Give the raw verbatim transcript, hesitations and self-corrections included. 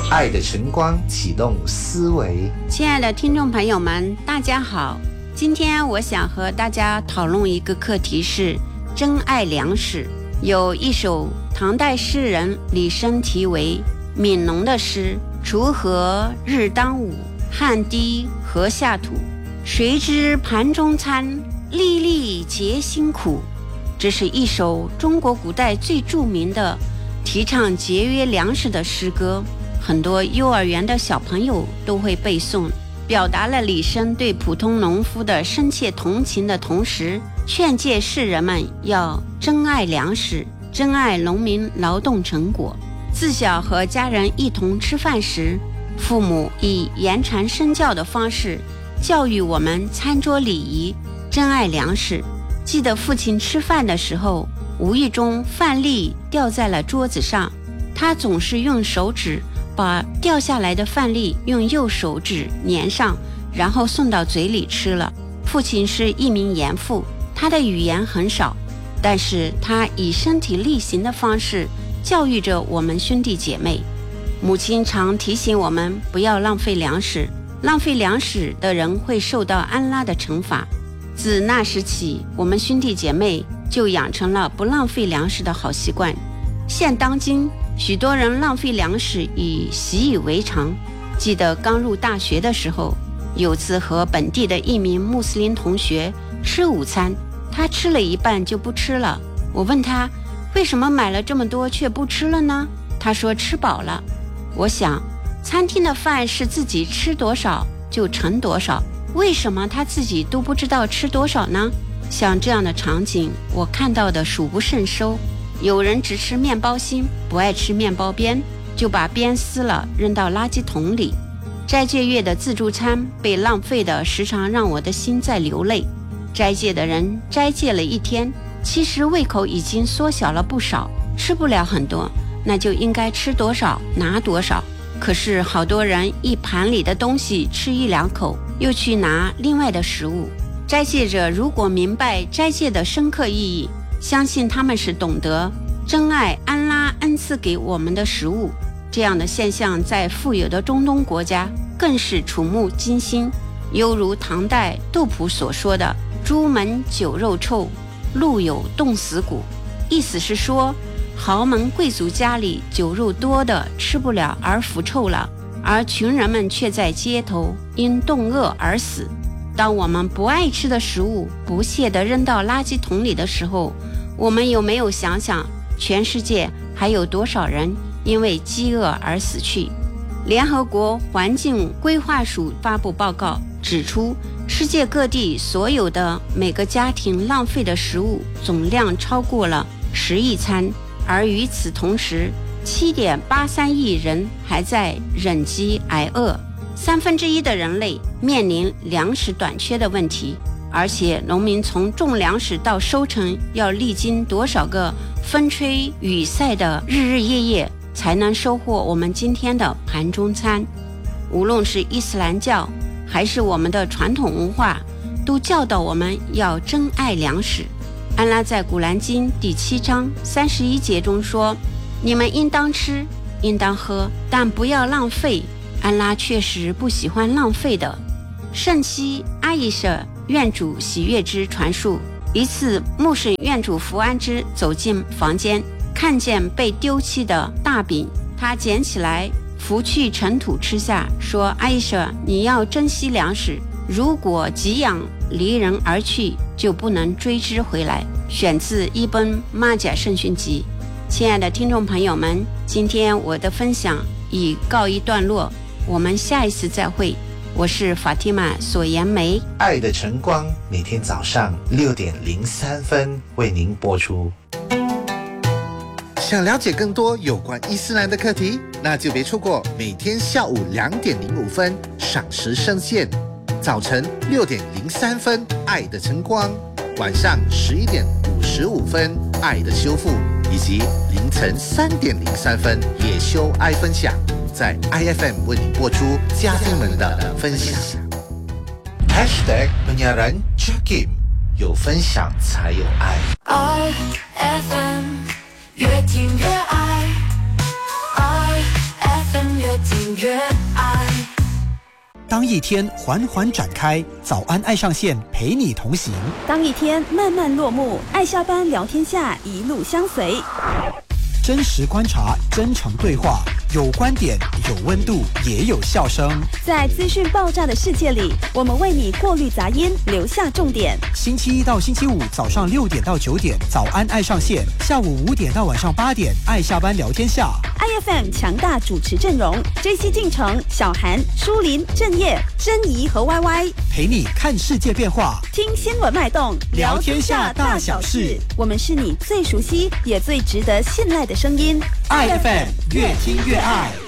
爱的晨光启动思维。 亲爱的听众朋友们，大家好，今天我想和大家讨论一个课题是珍爱粮食。有一首唐代诗人李绅题为《悯农》的诗：锄禾日当午，汗滴禾下土。谁知盘中餐，粒粒皆辛苦。这是一首中国古代最著名的提倡节约粮食的诗歌，很多幼儿园的小朋友都会背诵，表达了李绅对普通农夫的深切同情的同时，劝诫世人们要珍爱粮食，珍爱农民劳动成果。自小和家人一同吃饭时，父母以言传身教的方式教育我们餐桌礼仪，珍爱粮食。记得父亲吃饭的时候，无意中饭粒掉在了桌子上，他总是用手指把掉下来的饭粒用右手指粘上，然后送到嘴里吃了。父亲是一名严父，他的语言很少，但是他以身体力行的方式教育着我们兄弟姐妹。母亲常提醒我们不要浪费粮食，浪费粮食的人会受到安拉的惩罚。自那时起，我们兄弟姐妹就养成了不浪费粮食的好习惯。现当今，许多人浪费粮食已习以为常。记得刚入大学的时候，有次和本地的一名穆斯林同学吃午餐，他吃了一半就不吃了。我问他为什么买了这么多却不吃了呢？他说吃饱了。我想，餐厅的饭是自己吃多少就盛多少，为什么他自己都不知道吃多少呢？像这样的场景我看到的数不胜收。有人只吃面包心，不爱吃面包边，就把边撕了扔到垃圾桶里。斋戒月的自助餐被浪费的时常让我的心在流泪。斋戒的人斋戒了一天，其实胃口已经缩小了不少，吃不了很多，那就应该吃多少拿多少。可是好多人一盘里的东西吃一两口，又去拿另外的食物。斋戒者如果明白斋戒的深刻意义，相信他们是懂得珍爱安拉恩赐给我们的食物。这样的现象在富有的中东国家更是触目惊心，犹如唐代杜甫所说的朱门酒肉臭，路有冻死骨。意思是说，豪门贵族家里酒肉多的吃不了而腐臭了，而穷人们却在街头因冻饿而死。当我们不爱吃的食物不屑地扔到垃圾桶里的时候，我们有没有想想，全世界还有多少人因为饥饿而死去？联合国环境规划署发布报告指出，世界各地所有的每个家庭浪费的食物总量超过了十亿餐，而与此同时 七点八三亿人还在忍饥挨饿，三分之一的人类面临粮食短缺的问题。而且农民从种粮食到收成要历经多少个风吹雨晒的日日夜夜，才能收获我们今天的盘中餐。无论是伊斯兰教还是我们的传统文化，都教导我们要珍爱粮食。安拉在古兰经第七章三十一节中说，你们应当吃，应当喝，但不要浪费。安拉确实不喜欢浪费的。圣妻阿伊舍愿主喜悦之传述，一次穆婶愿主福安之走进房间，看见被丢弃的大饼，他捡起来拂去尘土吃下，说，阿伊舍，你要珍惜粮食，如果给养离人而去，就不能追之回来。选自伊本马甲圣训集。亲爱的听众朋友们，今天我的分享已告一段落，我们下一次再会。我是法蒂玛索颜梅。 爱的晨光每天早上六点零三分为您播出。 想了解更多有关伊斯兰的课题，那就别错过每天下午两点零五分赏时圣线，早晨六点零三分爱的晨光，晚上十一点五十五分爱的修复，以及凌晨三点零三分也修爱分享，在 I F M 为你播出家庭们的分享。 Hashtag penyiaran Jakim， 有分享才有爱。 I F M 越听越爱，I F M 越听越爱。 当一天缓缓展开，早安爱上线陪你同行； 当一天慢慢落幕，爱下班聊天下一路相随。 真实观察，真诚对话，有观点，有温度，也有笑声。 在资讯爆炸的世界里，我们为你过滤杂音，留下重点。 星期一到星期五早上六点到九点，早安爱上线；下午五点到晚上八点，爱下班聊天下。 I F M 强大主持阵容 ：J C 进城、小韩、舒林、郑业、珍怡和 Y Y， 陪你看世界变化， 听新闻脉动， 聊天下大小事。 我们是你最熟悉也最值得信赖的声音。 I F M 越听越爱。